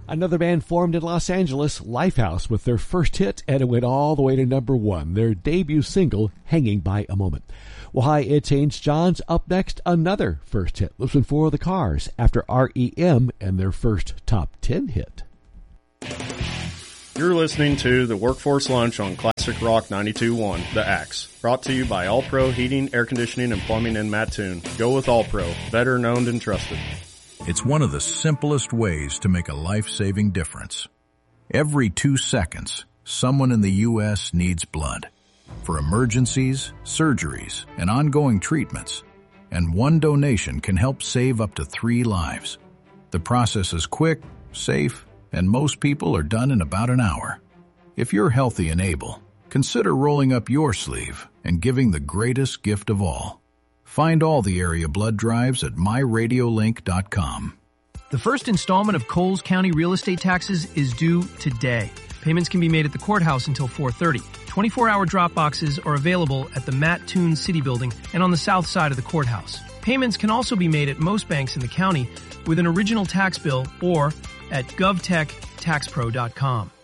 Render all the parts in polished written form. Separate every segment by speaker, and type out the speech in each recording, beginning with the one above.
Speaker 1: Another band formed in Los Angeles, Lifehouse, with their first hit, and it went all the way to number 1, their debut single, Hanging by a Moment. Well, hi, it's Haynes Johns. Up next, another first hit. Listen for The Cars after REM and their first top 10 hit.
Speaker 2: You're listening to the Workforce Lunch on Classic Rock 92.1, The Axe. Brought to you by All Pro Heating, Air Conditioning, and Plumbing in Mattoon. Go with All Pro, better known and trusted.
Speaker 3: It's one of the simplest ways to make a life-saving difference. Every 2 seconds, someone in the U.S. needs blood. For emergencies, surgeries, and ongoing treatments. And one donation can help save up to 3 lives. The process is quick, safe, and most people are done in about an hour. If you're healthy and able, consider rolling up your sleeve and giving the greatest gift of all. Find all the area blood drives at myradiolink.com.
Speaker 4: The first installment of Coles County real estate taxes is due today. Payments can be made at the courthouse until 4:30. 24-hour drop boxes are available at the Mattoon City Building and on the south side of the courthouse. Payments can also be made at most banks in the county with an original tax bill or at govtechtaxpro.com.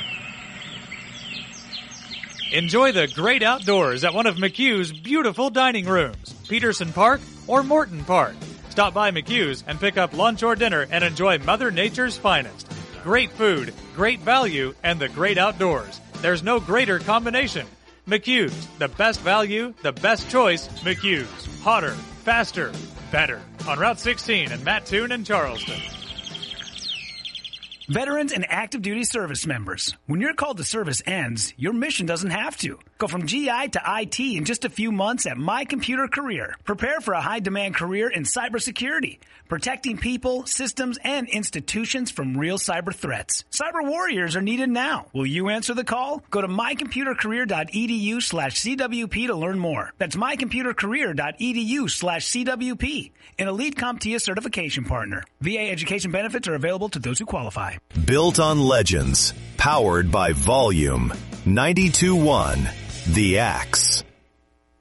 Speaker 5: Enjoy the great outdoors at one of McHugh's beautiful dining rooms, Peterson Park or Morton Park. Stop by McHugh's and pick up lunch or dinner and enjoy Mother Nature's finest. Great food, great value, and the great outdoors. There's no greater combination. McHugh's, the best value, the best choice, McHugh's. Hotter, faster, better. On Route 16 in Mattoon and Charleston.
Speaker 6: Veterans and active duty service members, when your call to service ends, your mission doesn't have to. Go from GI to IT in just a few months at My Computer Career. Prepare for a high-demand career in cybersecurity, protecting people, systems, and institutions from real cyber threats. Cyber warriors are needed now. Will you answer the call? Go to mycomputercareer.edu/CWP to learn more. That's mycomputercareer.edu/CWP. An Elite CompTIA certification partner. VA education benefits are available to those who qualify.
Speaker 7: Built on legends, powered by Volume 92.1, The Axe.